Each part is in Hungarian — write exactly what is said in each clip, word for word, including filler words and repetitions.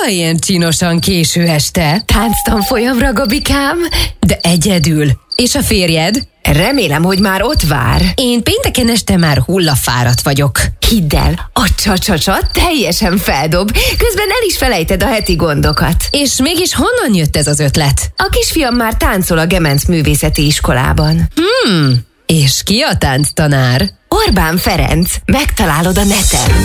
Hova ilyen csinosan késő este? Tánctanfolyamra, Gabikám. De egyedül. És a férjed? Remélem, hogy már ott vár. Én pénteken este már hullafáradt vagyok. Hidd el, a csa-csa-csa teljesen feldob, közben el is felejted a heti gondokat. És mégis honnan jött ez az ötlet? A kisfiam már táncol a Gemenc Művészeti Iskolában. Hmm, és ki a tánctanár? Orbán Ferenc, megtalálod a neten.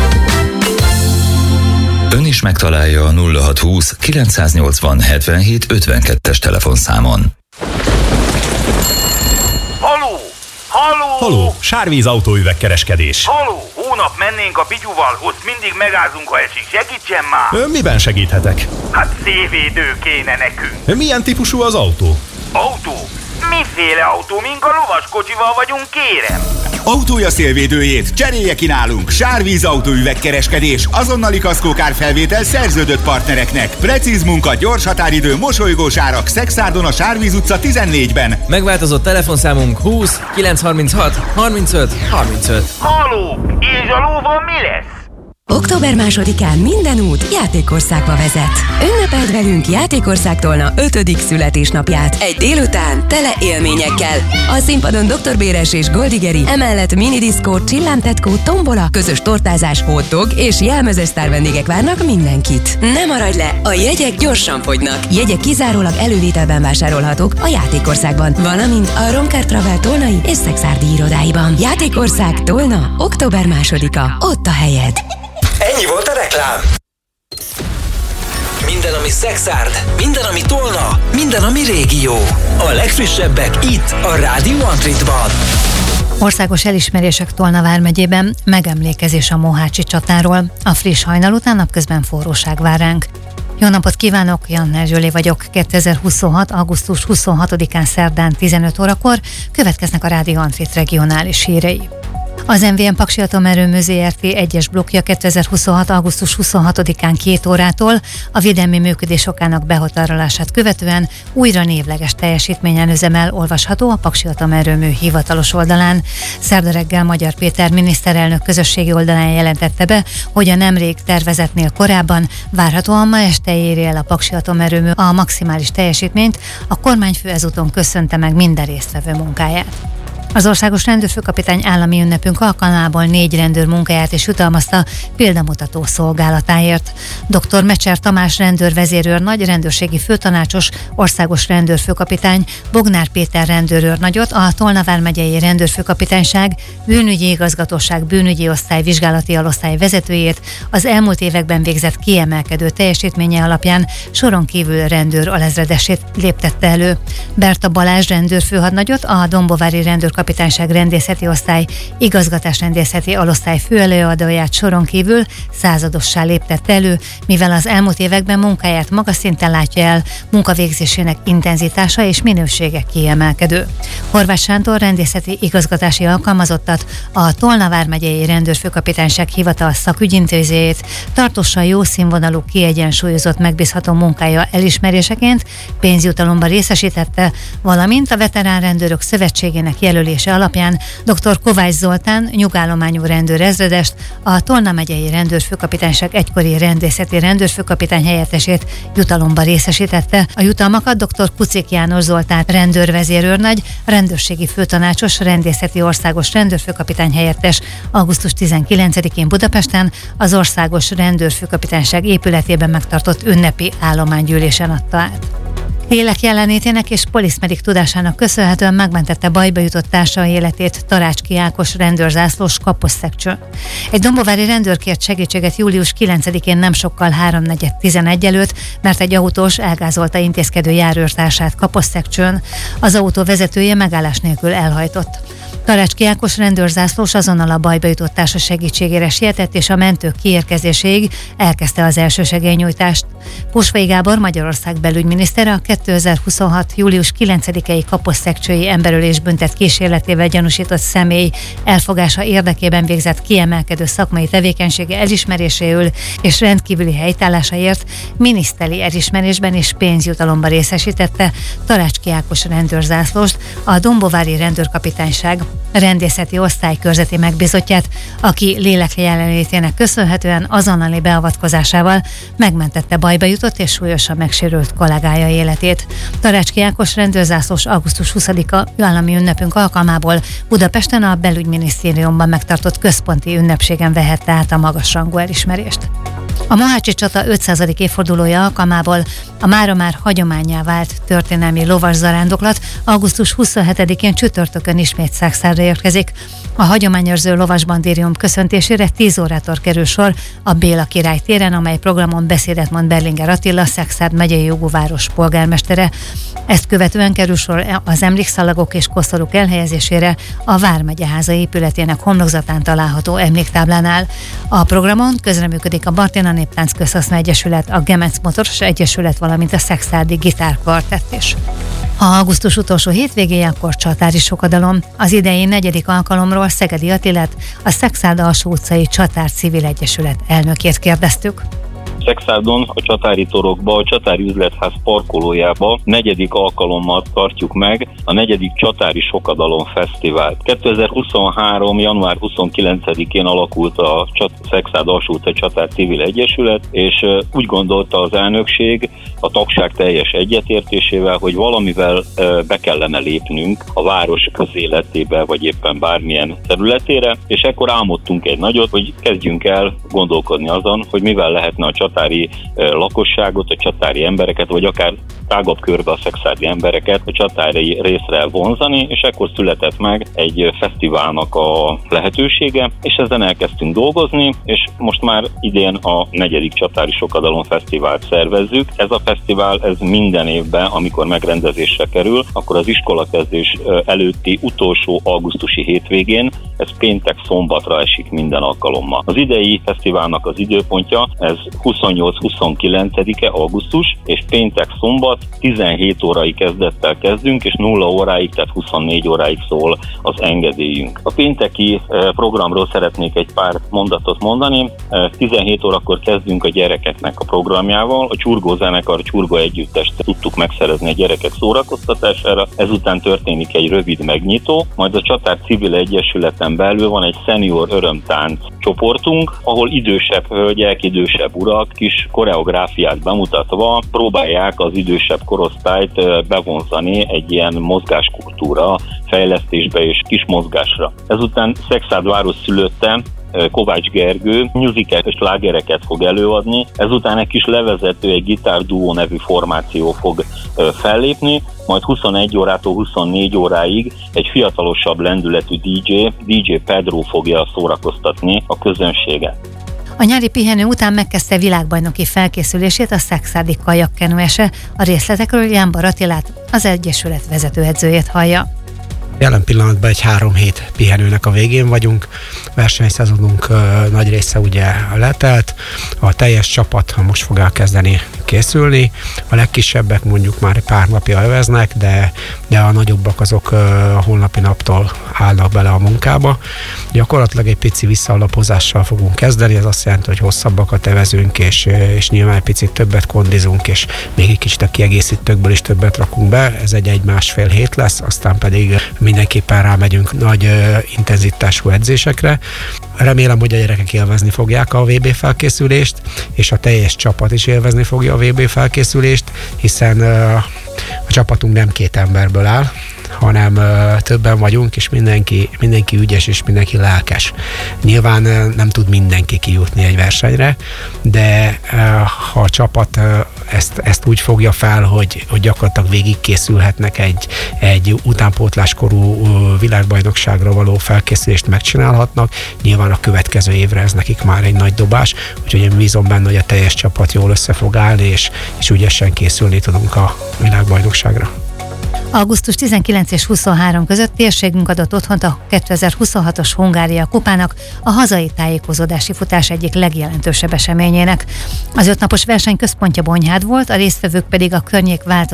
Ön is megtalálja a nulla hat húsz kilencszáznyolcvan hetvenhét ötvenkettes telefonszámon. Haló! Haló! Haló! Sárvíz autóüvegkereskedés. Haló! Hónap mennénk a Pityuval, ott mindig megázunk, ha esik. Segítsen már! Ön miben segíthetek? Hát szélvédő kéne nekünk. Milyen típusú az autó? Autó? Miféle autó? Mink a lovaskocsival vagyunk, kérem? Autója szélvédőjét cserélje ki nálunk. Sárvíz autóüvegkereskedés. Azonnali kaszkókárfelvétel szerződött partnereknek. Precíz munka, gyors határidő, mosolygós árak. Szexárdon a Sárvíz utca tizennégyben. Megváltozott telefonszámunk húsz kilencszázharminchat harmincöt harmincöt. Haló! És a lóval mi lesz? október másodikán minden út Játékországba vezet. Ünnepeld velünk Játékország Tolna ötödik születésnapját. Egy délután tele élményekkel. A színpadon doktor Béres és Goldigeri, emellett minidiszkó, csillámtetkó, tombola, közös tortázás, hotdog és jelmezes sztárvendégek várnak mindenkit. Ne maradj le, a jegyek gyorsan fogynak. Jegyek kizárólag elővételben vásárolhatók a Játékországban, valamint a Romker Travel tolnai és szexárdi irodáiban. Játékország Tolna, október másodika. Ott a helyed. Ennyi volt a reklám. Minden, ami Szexárd, minden, ami Tolna, minden, ami régió. A legfrissebbek itt, a Rádió Antritban. Országos elismerések Tolna vármegyében, megemlékezés a Mohácsi csatáról. A friss hajnal után napközben forróság vár ránk. Jó napot kívánok, Jannel Zsöli vagyok. kétezer-huszonhat. augusztus huszonhatodikán szerdán tizenöt órakor következnek a Rádió Antrit regionális hírei. Az em vé em Paksi Atomerőmű zé er té egyes blokkja kétezer-huszonhat. augusztus huszonhatodikán két órától a védelmi működés okának behatárolását követően újra névleges teljesítményen üzemel, olvasható a Paksi Atomerőmű hivatalos oldalán. Szerda reggel Magyar Péter miniszterelnök közösségi oldalán jelentette be, hogy a nemrég tervezetnél korábban várhatóan ma este éri el a Paksi Atomerőmű a maximális teljesítményt. A kormányfő ezúton köszönte meg minden résztvevő munkáját. Az országos rendőrfőkapitány állami ünnepünk alkalmából négy rendőr munkáját is jutalmazta példamutató szolgálatáért. doktor Mecser Tamás rendőrvezérőrnagy, rendőrségi főtanácsos, országos rendőrfőkapitány, Bognár Péter rendőrőrnagyot, a Tolna vármegyei rendőrfőkapitányság bűnügyi igazgatóság bűnügyi osztály vizsgálati alosztály vezetőjét az elmúlt években végzett kiemelkedő teljesítménye alapján soron kívül rendőr alezredesét léptette elő. Berta Balázs rendőrfőhadnagyot, a Dombovári rendőr kapitányság rendészeti osztály igazgatásrendészeti alosztály főelőadóját soron kívül századossá léptette elő, mivel az elmúlt években munkáját magas szinten látja el, munkavégzésének intenzitása és minősége kiemelkedő. Horváth Sándor rendészeti igazgatási alkalmazottat, a Tolna vármegyei rendőrfőkapitányság hivatal szakügyintézőjét tartósan jó színvonalú, kiegyensúlyozott, megbízható munkája elismeréseként pénzjutalomba részesítette, valamint a Veterán Rendőrök Szövetségének jelölése alapján doktor Kovács Zoltán nyugállományú rendőrezredest, a Tolna megyei rendőrfőkapitányság egykori rendészeti rendőrfőkapitány helyettesét jutalomba részesítette. A jutalmakat doktor Kucik János Zoltán rendőrvezérőrnagy, rendőrségi főtanácsos, rendészeti országos rendőrfőkapitány helyettes augusztus tizenkilencedikén Budapesten az országos rendőrfőkapitányság épületében megtartott ünnepi állománygyűlésen adta át. Lélek jelenlétének és poliszmedik tudásának köszönhetően megmentette bajba jutott társa életét Tarácski Ákos rendőrzászlós Kaposztektől. Egy dombovári rendőr kért segítséget július kilencedikén nem sokkal háromnegyed tizenegy előtt, mert egy autós elgázolta intézkedő járőrtársát Kaposztektől. Az autó vezetője megállás nélkül elhajtott. Tarácski Ákos rendőrzászlós azonnal a bajba jutott társa segítségére sietett, és a mentők kiérkezéséig elkezdte az elsősegélynyújtást. Pusvai Gábor Magyarország belügyminisztere a kétezer-huszonhat. július kilencedikei kaposzteggcsői emberölés büntet kísérletével gyanúsított személy elfogása érdekében végzett kiemelkedő szakmai tevékenysége elismeréséül és rendkívüli helytállásaért miniszteri elismerésben és pénzjutalomban részesítette Tarácski Ákos rendőrzászlóst, a Dombovári rendőrkapitányság rendészeti osztály körzeti megbízottját, aki lélekli jelenlétének köszönhetően azonnali beavatkozásával megmentette bajba jutott és súlyosan megsérült kollégája életét. Tarácski Ákos rendőrzászlós augusztus huszadika állami ünnepünk alkalmából Budapesten a Belügyminisztériumban megtartott központi ünnepségen vehette át a magasrangú elismerést. A mohácsi csata ötszázadik évfordulója alkalmából a mára már hagyománnyá vált történelmi lovas zarándoklat augusztus huszonhetedikén csütörtökön ismét Szekszárra érkezik. A hagyományőrző lovasbandérium köszöntésére tíz órától kerül sor a Béla Király téren, amely programon beszédet mond Berlinger Attila, Szekszárd megyei jogú város polgármestere. Ezt követően kerül sor az emlékszalagok és koszorúk elhelyezésére a Vármegye háza épületének homlokzatán található emléktáblánál. A programon közreműködik a Martina Néptánc Közhasznú Egyesület, a Gemenc Motoros Egyesület, valamint a Szekszárdi Gitárkvartett is. A augusztus utolsó hétvégéje akkor csatári sokadalom. Az idei negyedik alkalomról Szegedi Attilát, a Szekszárd Alsó utcai Csatár Civil Egyesület elnökét kérdeztük. Szekszárdon, a Csatári torokba, a Csatári üzletház parkolójába negyedik alkalommal tartjuk meg a negyedik Csatári Sokadalom Fesztivált. kétezer-huszonhárom. január huszonkilencedikén alakult a Szekszárd Alsó utcai Csatár Civil Egyesület, és úgy gondolta az elnökség a tagság teljes egyetértésével, hogy valamivel be kellene lépnünk a város közéletébe, vagy éppen bármilyen területére, és ekkor álmodtunk egy nagyot, hogy kezdjünk el gondolkodni azon, hogy mivel lehetne a csatári lakosságot, a csatári embereket, vagy akár tágabb körbe a szekszárdi embereket a csatári részre vonzani, és ekkor született meg egy fesztiválnak a lehetősége, és ezen elkezdtünk dolgozni, és most már idén a negyedik Csatári Sokadalom Fesztivált szervezzük. Ez a fesztivál, ez minden évben, amikor megrendezésre kerül, akkor az iskolakezdés előtti utolsó augusztusi hétvégén, ez péntek szombatra esik minden alkalommal. Az idei fesztiválnak az időpontja, ez huszonnyolc-huszonkilencedike augusztus, és péntek szombat tizenhét órai kezdettel kezdünk, és nulla óráig, tehát huszonnégy óráig szól az engedélyünk. A pénteki programról szeretnék egy pár mondatot mondani. tizenhét órakor kezdünk a gyerekeknek a programjával. A Csurgó zenekar, a Csurgó együttest tudtuk megszerezni a gyerekek szórakoztatására. Ezután történik egy rövid megnyitó, majd a Csatár Civil Egyesületen belül van egy senior örömtánc csoportunk, ahol idősebb hölgyek, idősebb urak kis koreográfiát bemutatva próbálják az idősebb korosztályt bevonzani egy ilyen mozgáskultúra fejlesztésbe és kis mozgásra. Ezután Szekszárd város szülötte Kovács Gergő musical és slágereket fog előadni, ezután egy kis levezető, egy gitárduó nevű formáció fog fellépni, majd huszonegy órától huszonnégy óráig egy fiatalosabb lendületű dé dzsé, dé dzsé Pedro fogja szórakoztatni a közönséget. A nyári pihenő után megkezdte világbajnoki felkészülését a szekszárdi kajakkenőese. A részletekről Jánbar Attilát, az Egyesület vezetőedzőjét hallja. Jelen pillanatban egy három hét pihenőnek a végén vagyunk, versenyszezonunk nagy része ugye letelt, a teljes csapat most fog elkezdeni készülni, a legkisebbek mondjuk már pár napja öveznek, de, de a nagyobbak azok a holnapi naptól állnak bele a munkába. Gyakorlatilag egy pici visszaalapozással fogunk kezdeni, ez azt jelenti, hogy hosszabbakat evezünk, és, és nyilván egy picit többet kondizunk, és még egy kicsit a kiegészítőkből is többet rakunk be, ez egy egy-másfél hét lesz, aztán pedig mindenképpen rámegyünk nagy ö, intenzitású edzésekre. Remélem, hogy a gyerekek élvezni fogják a vé bé felkészülést, és a teljes csapat is élvezni fogja a vé bé felkészülést, hiszen ö, a csapatunk nem két emberből áll, hanem ö, többen vagyunk, és mindenki, mindenki ügyes, és mindenki lelkes. Nyilván ö, nem tud mindenki kijutni egy versenyre, de ö, ha a csapat ö, ezt, ezt úgy fogja fel, hogy, hogy gyakorlatilag végig készülhetnek egy, egy utánpótláskorú ö, világbajnokságra való felkészülést megcsinálhatnak, nyilván a következő évre ez nekik már egy nagy dobás, úgyhogy én bízom benne, hogy a teljes csapat jól össze fog állni, és, és ügyesen készülni tudunk a világbajnokságra. augusztus tizenkilencedike és huszonhárom között térségünk adott otthont a kétezer-huszonhatos Hungária kupának, a hazai tájékozódási futás egyik legjelentősebb eseményének. Az ötnapos verseny központja Bonyhád volt, a résztvevők pedig a környék változó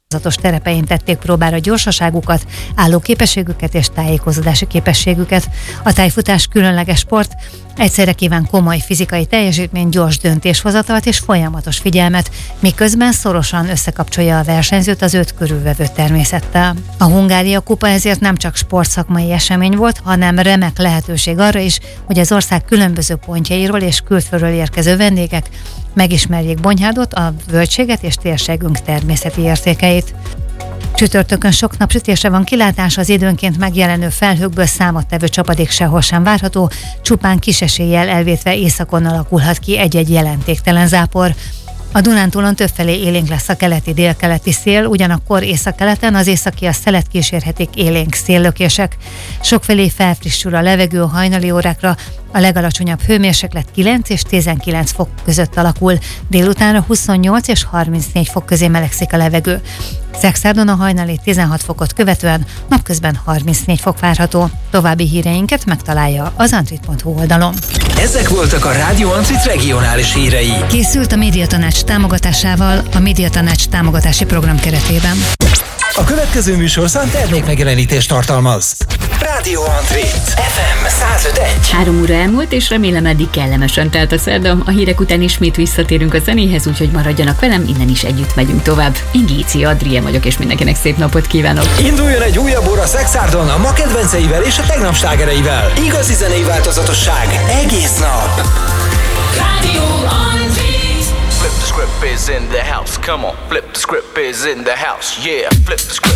terepein tették próbára gyorsaságukat, állóképességüket és tájékozódási képességüket. A tájfutás különleges sport, egyszerre kíván komoly fizikai teljesítmény, gyors döntéshozatalt és folyamatos figyelmet, miközben szorosan összekapcsolja a versenyzőt az őt körülvevő természettel. A Hungária kupa ezért nem csak sportszakmai esemény volt, hanem remek lehetőség arra is, hogy az ország különböző pontjairól és külföldről érkező vendégek megismerjék Bonyhádot, a völgységet és térségünk természeti értékeit. Csütörtökön sok napsütésre van kilátás, az időnként megjelenő felhőkből számottevő csapadék sehol sem várható, csupán kis eséllyel elvétve északon alakulhat ki egy-egy jelentéktelen zápor. A Dunántúlon többfelé élénk lesz a keleti-délkeleti szél, ugyanakkor északkeleten az északias szelet kísérhetik élénk széllökések. Sokfelé felfrissül a levegő a hajnali órákra, a legalacsonyabb hőmérséklet kilenc és tizenkilenc fok között alakul, délutánra huszonnyolc és harmincnégy fok közé melegszik a levegő. Szexárdon a hajnali tizenhat fokot követően napközben harmincnégy fok várható. További híreinket megtalálja az antrit pont hu oldalon. Ezek voltak a Rádió Antrit regionális hírei. Készült a Médiatanács támogatásával a Médiatanács támogatási program keretében. A következő műsorszám termékmegjelenítést tartalmaz. Rádió Antrit ef em száz öt egy. Három óra elmúlt, és remélem eddig kellemesen telt a szerda. A hírek után ismét visszatérünk a zenéhez, úgyhogy maradjanak velem, innen is együtt megyünk tovább. Én Géci Adrien vagyok, és mindenkinek szép napot kívánok. Induljon egy újabb óra Szexárdon a ma kedvenceivel és a tegnap slágereivel. Igazi zenei változatosság egész nap. Rádió Antrit. Flip the script is in the house, come on. Flip the script is in the house, yeah. Flip the script.